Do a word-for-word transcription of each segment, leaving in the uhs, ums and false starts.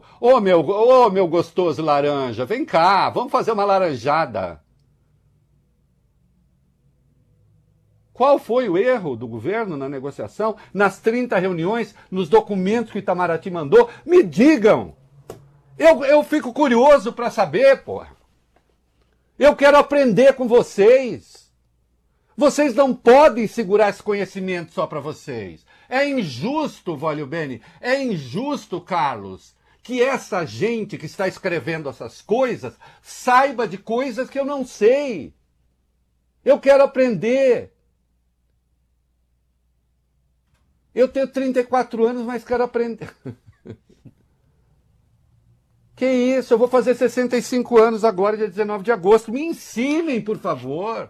ô meu, ô meu gostoso laranja, vem cá, vamos fazer uma laranjada. Qual foi o erro do governo na negociação, nas trinta reuniões, nos documentos que o Itamaraty mandou? Me digam! Eu, eu fico curioso para saber, pô. Eu quero aprender com vocês. Vocês não podem segurar esse conhecimento só para vocês. É injusto, Vólio Bene, é injusto, Carlos, que essa gente que está escrevendo essas coisas saiba de coisas que eu não sei. Eu quero aprender. Eu tenho trinta e quatro anos, mas quero aprender. Que isso, eu vou fazer sessenta e cinco anos agora, dia dezenove de agosto. Me ensinem, por favor.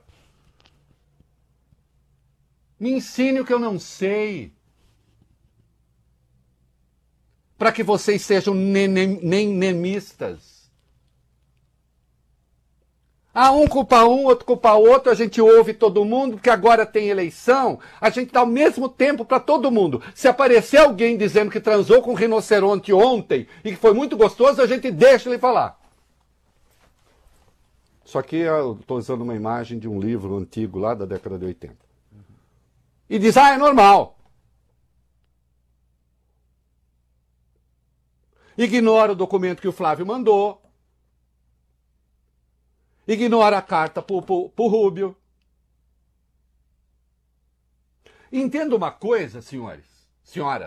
Me ensine o que eu não sei. Para que vocês sejam nenemistas. Ah, um culpa um, outro culpa outro, a gente ouve todo mundo, porque agora tem eleição, a gente dá o mesmo tempo para todo mundo. Se aparecer alguém dizendo que transou com um rinoceronte ontem e que foi muito gostoso, a gente deixa ele falar. Só que eu estou usando uma imagem de um livro antigo lá da década de oitenta. E diz, ah, é normal. Ignora o documento que o Flávio mandou. Ignora a carta para o Rubio. Entenda uma coisa, senhores, senhoras.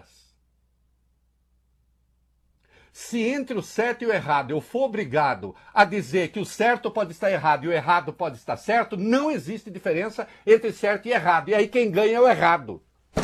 Se entre o certo e o errado eu for obrigado a dizer que o certo pode estar errado e o errado pode estar certo, não existe diferença entre certo e errado. E aí quem ganha é o errado.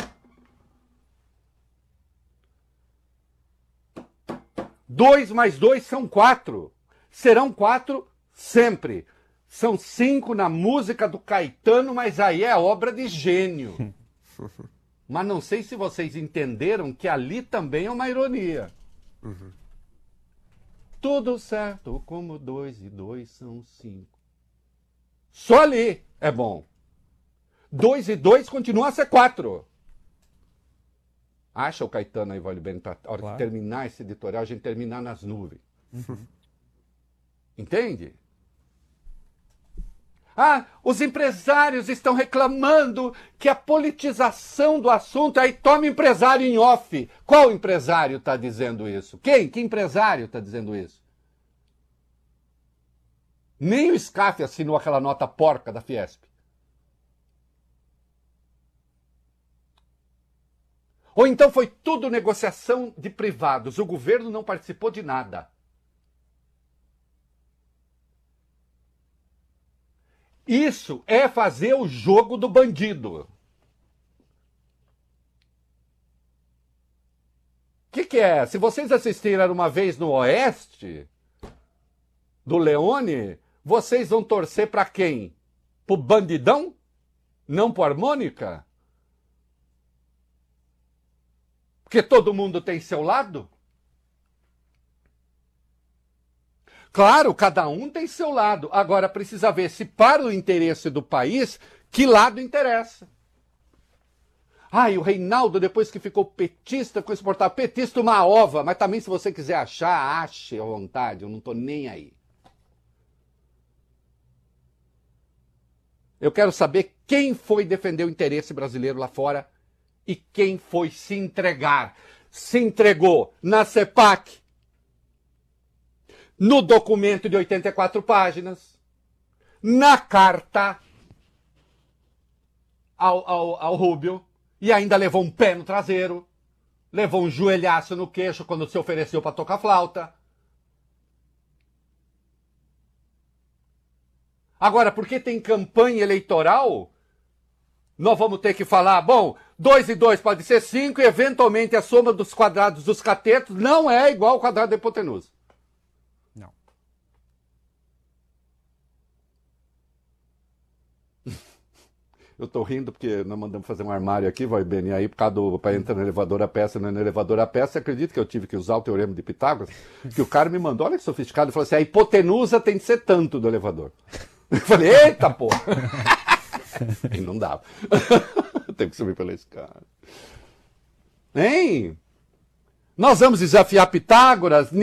Dois mais dois são quatro. Serão quatro sempre. São cinco na música do Caetano, mas aí é obra de gênio. Mas não sei se vocês entenderam que ali também é uma ironia. Uhum. Tudo certo, como dois e dois são cinco. Só ali é bom. Dois e dois continua a ser quatro. Acha o Caetano aí, Vólio Bene, para a hora claro. de terminar esse editorial, a gente terminar nas nuvens. Uhum. Entende? Ah, os empresários estão reclamando que a politização do assunto, aí toma empresário em off. Qual empresário está dizendo isso? Quem? Que empresário está dizendo isso? Nem o SCAF assinou aquela nota porca da Fiesp. Ou então foi tudo negociação de privados, o governo não participou de nada. Isso é fazer o jogo do bandido. O que, que é? Se vocês assistiram uma vez no Oeste, do Leone, vocês vão torcer para quem? Pro bandidão? Não pro harmônica? Porque todo mundo tem seu lado? Claro, cada um tem seu lado. Agora precisa ver se para o interesse do país, que lado interessa. Ah, e o Reinaldo, depois que ficou petista, com esse portal, petista uma ova, mas também se você quiser achar, ache à vontade, eu não estou nem aí. Eu quero saber quem foi defender o interesse brasileiro lá fora e quem foi se entregar. Se entregou na CEPAC, no documento de oitenta e quatro páginas, na carta ao, ao, ao Rubio, e ainda levou um pé no traseiro, levou um joelhaço no queixo quando se ofereceu para tocar flauta. Agora, porque tem campanha eleitoral, nós vamos ter que falar, bom, dois e dois pode ser cinco, e eventualmente a soma dos quadrados dos catetos não é igual ao quadrado da hipotenusa. Não. Eu tô rindo porque nós mandamos fazer um armário aqui, vai bem, e aí por causa do, para entrar no elevador a peça, no elevador a peça, você acredita que eu tive que usar o teorema de Pitágoras? Que o cara me mandou, olha que sofisticado, ele falou assim, a hipotenusa tem que ser tanto do elevador. Eu falei, eita, porra! E não dava. Tem que subir pela escada. Hein? Nós vamos desafiar Pitágoras?